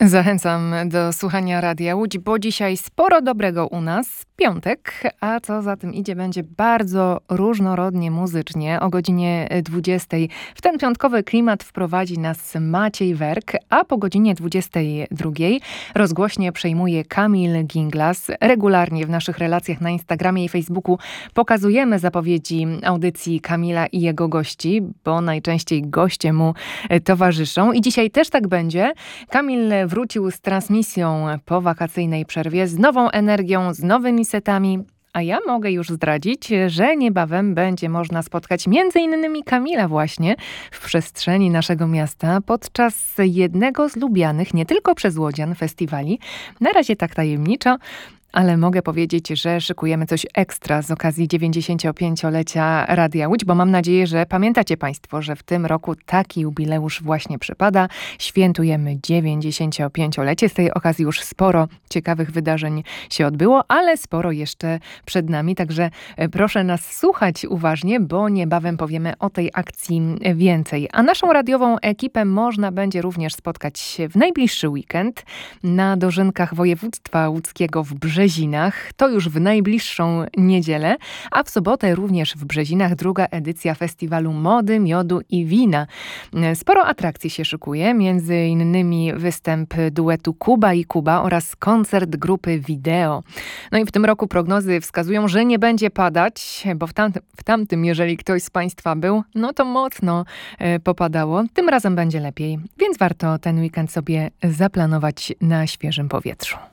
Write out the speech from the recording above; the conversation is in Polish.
Zachęcam do słuchania Radia Łódź, bo dzisiaj sporo dobrego u nas. Piątek, a co za tym idzie, będzie bardzo różnorodnie muzycznie. O godzinie 20 w ten piątkowy klimat wprowadzi nas Maciej Werk, a po godzinie 22 rozgłośnie przejmuje Kamil Ginglas. Regularnie w naszych relacjach na Instagramie i Facebooku pokazujemy zapowiedzi audycji Kamila i jego gości, bo najczęściej goście mu towarzyszą. I dzisiaj też tak będzie. Kamil wrócił z transmisją po wakacyjnej przerwie z nową energią, z nowymi setami. A ja mogę już zdradzić, że niebawem będzie można spotkać m.in. Kamila właśnie w przestrzeni naszego miasta podczas jednego z lubianych nie tylko przez łodzian festiwali. Na razie tak tajemniczo, ale mogę powiedzieć, że szykujemy coś ekstra z okazji 95-lecia Radia Łódź, bo mam nadzieję, że pamiętacie Państwo, że w tym roku taki jubileusz właśnie przypada. Świętujemy 95-lecie. Z tej okazji już sporo ciekawych wydarzeń się odbyło, ale sporo jeszcze przed nami, także proszę nas słuchać uważnie, bo niebawem powiemy o tej akcji więcej. A naszą radiową ekipę można będzie również spotkać w najbliższy weekend na dożynkach województwa łódzkiego w Brzezinach. To już w najbliższą niedzielę, a w sobotę również w Brzezinach druga edycja festiwalu mody, miodu i wina. Sporo atrakcji się szykuje, między innymi występ duetu Kuba i Kuba oraz koncert grupy Wideo. No i w tym roku prognozy wskazują, że nie będzie padać, bo w tamtym, jeżeli ktoś z Państwa był, no to mocno popadało. Tym razem będzie lepiej, więc warto ten weekend sobie zaplanować na świeżym powietrzu.